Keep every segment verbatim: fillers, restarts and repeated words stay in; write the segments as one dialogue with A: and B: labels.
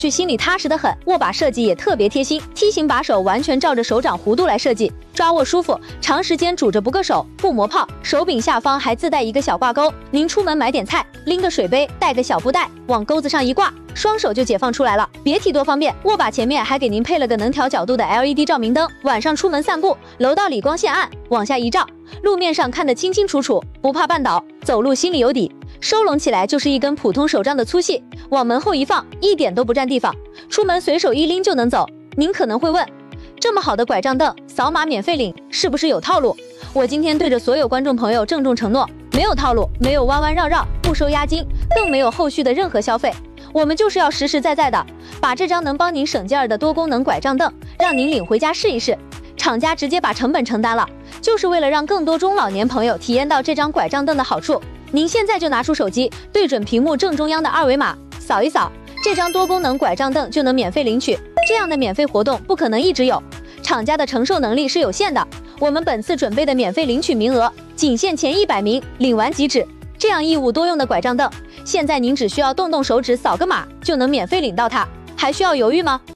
A: 去心里踏实得很。握把设计也特别贴心，梯形把手完全照着手掌弧度来设计，抓握舒服，长时间煮着不硌手，不磨泡。手柄下方还自带一个小挂钩，您出门买点菜，拎个水杯，带个小布袋，往钩子上一挂，双手就解放出来了，别提多方便。握把前面还给您配了个能调角度的 L E D 照明灯，晚上出门散步，楼道里光线暗，往下一照，路面上看得清清楚楚，不怕绊倒，走路心里有底。收拢起来就是一根普通手杖的粗细，往门后一放，一点都不占地方，出门随手一拎就能走。您可能会问，这么好的拐杖凳，扫码免费领，是不是有套路？我今天对着所有观众朋友郑重承诺，没有套路，没有弯弯绕绕，不收押金，更没有后续的任何消费。我们就是要实实在在的把这张能帮您省劲儿的多功能拐杖凳让您领回家试一试。厂家直接把成本承担了，就是为了让更多中老年朋友体验到这张拐杖凳的好处。您现在就拿出手机，对准屏幕正中央的二维码，扫一扫，这张多功能拐杖凳就能免费领取。这样的免费活动不可能一直有，厂家的承受能力是有限的。我们本次准备的免费领取名额仅限前一百名，领完即止。这样一物多用的拐杖凳，现在您只需要动动手指扫个码就能免费领到它，还需要犹豫吗？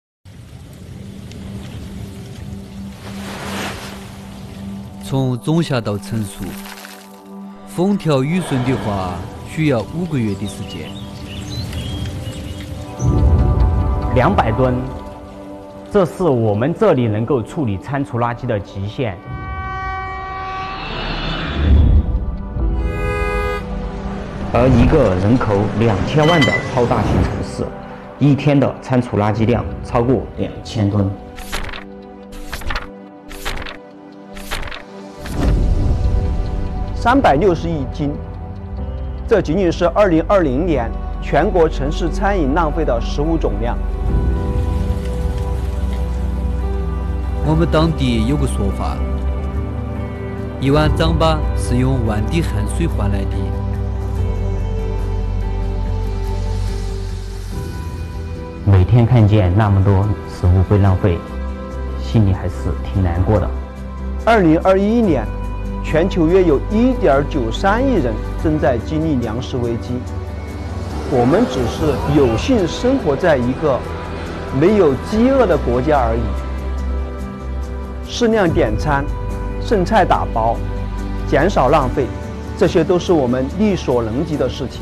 B: 从种下到成熟，风调雨顺的话，需要五个月的时间。
C: 两百吨，这是我们这里能够处理餐厨垃圾的极限。而一个人口两千万的超大型城市，一天的餐厨垃圾量超过两千吨。
D: 三百六十亿斤，这仅仅是二零二零年全国城市餐饮浪费的食物总量。
B: 我们当地有个说法，一碗糌粑是用万滴汗水换来的。
C: 每天看见那么多食物被浪费，心里还是挺难过的。
D: 二零二一年，全球约有一点九三亿人正在经历粮食危机。我们只是有幸生活在一个没有饥饿的国家而已。适量点餐，剩菜打包，减少浪费，这些都是我们力所能及的事情。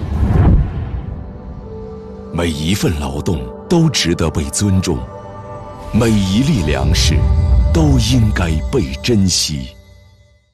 E: 每一份劳动都值得被尊重，每一粒粮食都应该被珍惜。